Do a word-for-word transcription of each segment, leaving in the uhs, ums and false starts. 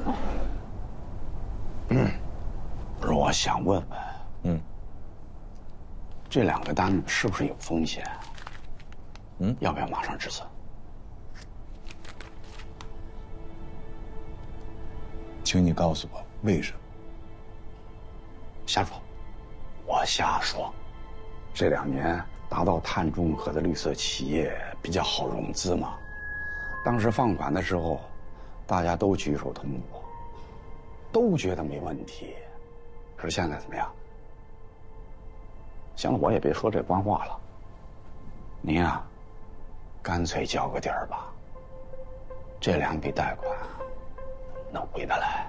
嗯，不是，我想问问， 嗯， 这两个单是不是有风险？ 嗯， 要不要马上止损？ 请你告诉我为什么？ 瞎说，我瞎说。这两年达到碳中和的绿色企业比较好融资嘛，当时放款的时候，大家都举手通过，都觉得没问题。可是现在怎么样？行了，我也别说这官话了。您啊，干脆交个底儿吧。这两笔贷款能回得来。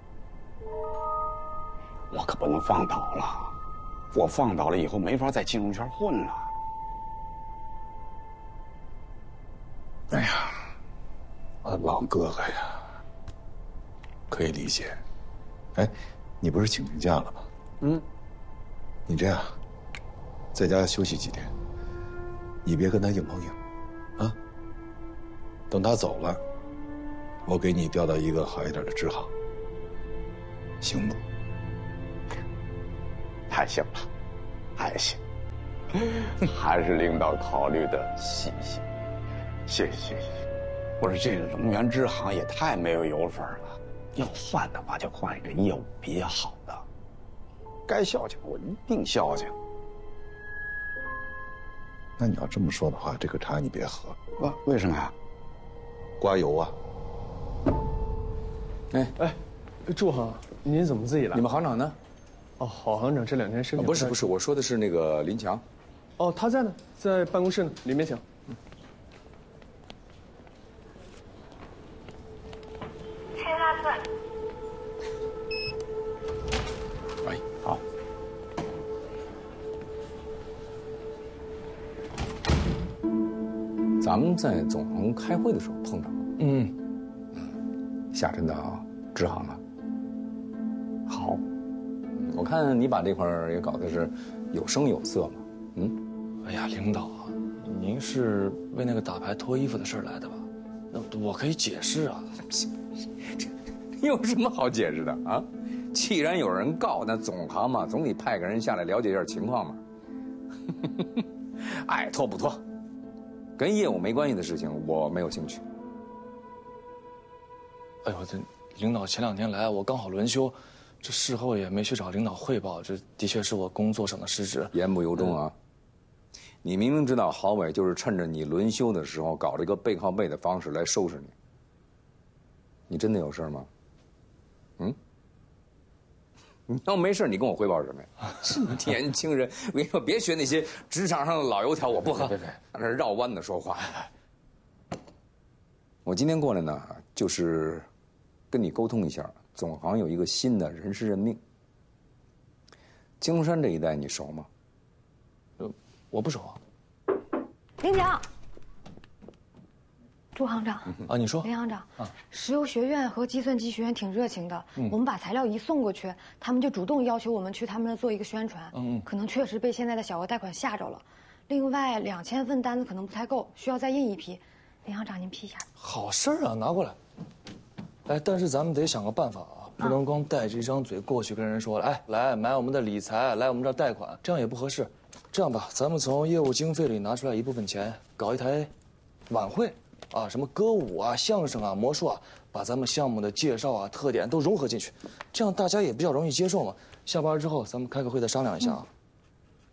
我可不能放倒了，我放倒了以后没法在金融圈混了。 哎呀，我的老哥哥呀，可以理解。哎，你不是请病假了吗？嗯，你这样，在家休息几天，你别跟他硬碰硬，啊。等他走了，我给你调到一个好一点的支行，行不？ 太行了，还行，还是领导考虑的细心，谢谢谢谢。我说这个能源支行也太没有油水了，要换的话就换一个业务比较好的，该孝敬我一定孝敬。 那你要这么说的话，这个茶你别喝。 啊，为什么呀？ 刮油啊！ 哎哎，祝行，您怎么自己来？ 你们行长呢？ 哦，郝行长这两天身体、 啊、不是不是，我说的是那个林强。 哦，他在呢，在办公室呢，里面请。嗯。 切大字。 哎，好。咱们在总行开会的时候碰上了。嗯。下沉到支行了。好。我看你把这块儿也搞得是有声有色嘛。嗯。 哎呀，领导啊，您是为那个打牌脱衣服的事儿来的吧？那我可以解释啊。 这有什么好解释的啊？既然有人告，那总行嘛，总得派个人下来了解一下情况嘛。爱脱不脱，跟业务没关系的事情我没有兴趣。 哎呦，这领导前两天来，我刚好轮休，这事后也没去找领导汇报，这的确是我工作上的失职， 言不由衷啊。嗯，你明明知道郝伟就是趁着你轮休的时候搞这个背靠背的方式来收拾你，你真的有事吗？嗯？你要没事，你跟我汇报什么呀？年轻人，我跟你说，别学那些职场上的老油条，我不喝。别别，那是绕弯子说话。我今天过来呢，就是跟你沟通一下，总行有一个新的人事任命。金山这一带你熟吗？ 呃，我不熟啊。 林强，朱行长啊，你说。 林行长，啊，石油学院和计算机学院挺热情的，嗯，我们把材料一送过去，他们就主动要求我们去他们那做一个宣传。嗯嗯，可能确实被现在的小额贷款吓着了。另外，两千份单子可能不太够，需要再印一批。林行长，您批一下。 好事儿啊，拿过来。哎，但是咱们得想个办法啊，不能光带着一张嘴过去跟人说，哎，来买我们的理财，来我们这儿贷款，这样也不合适。这样吧，咱们从业务经费里拿出来一部分钱，搞一台晚会，啊，什么歌舞啊、相声啊、魔术啊，把咱们项目的介绍啊、特点都融合进去，这样大家也比较容易接受嘛。下班之后咱们开个会再商量一下啊。嗯